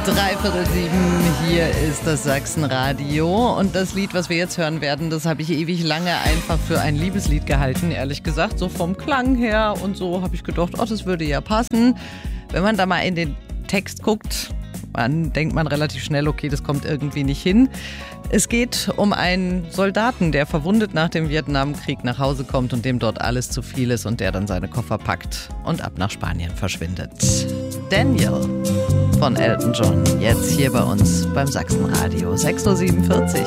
7:15, hier ist das Sachsenradio und das Lied, was wir jetzt hören werden, das habe ich ewig lange einfach für ein Liebeslied gehalten, ehrlich gesagt, so vom Klang her und so habe ich gedacht, oh, das würde ja passen. Wenn man da mal in den Text guckt, dann denkt man relativ schnell, okay, das kommt irgendwie nicht hin. Es geht um einen Soldaten, der verwundet nach dem Vietnamkrieg nach Hause kommt und dem dort alles zu viel ist und der dann seine Koffer packt und ab nach Spanien verschwindet. Daniel von Elton John, jetzt hier bei uns beim Sachsenradio, 6:47 Uhr.